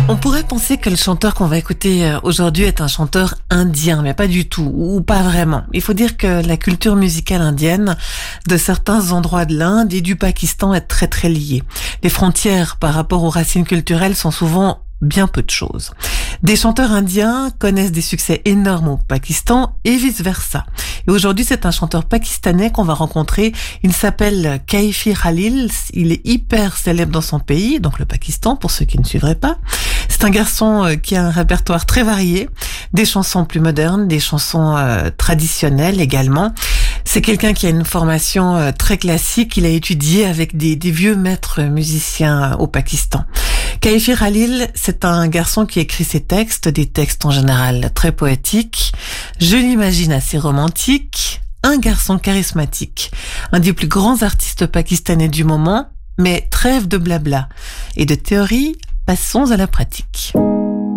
On pourrait penser que le chanteur qu'on va écouter aujourd'hui est un chanteur indien, mais pas du tout, ou pas vraiment. Il faut dire que la culture musicale indienne de certains endroits de l'Inde et du Pakistan est très très liée. Les frontières par rapport aux racines culturelles sont souvent bien peu de choses. Des chanteurs indiens connaissent des succès énormes au Pakistan et vice-versa. Et aujourd'hui, c'est un chanteur pakistanais qu'on va rencontrer. Il s'appelle Kaifi Khalil. Il est hyper célèbre dans son pays, donc le Pakistan, pour ceux qui ne suivraient pas. C'est un garçon qui a un répertoire très varié, des chansons plus modernes, des chansons traditionnelles également. C'est quelqu'un qui a une formation très classique. Il a étudié avec des vieux maîtres musiciens au Pakistan. Kaifi Khalil, c'est un garçon qui écrit ses textes, des textes en général très poétiques. Je l'imagine assez romantique, un garçon charismatique, un des plus grands artistes pakistanais du moment, mais trêve de blabla et de théorie, passons à la pratique.